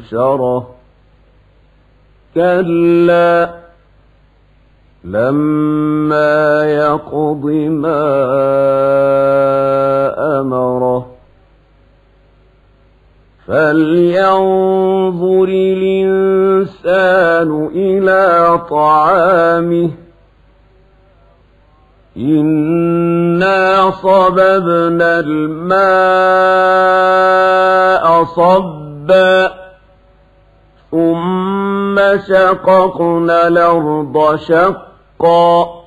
حشرة كلا لما يقض ما أمره فلينظر الإنسان إلى طعامه إنا صببنا الماء صبا ثم شققنا الأرض شقا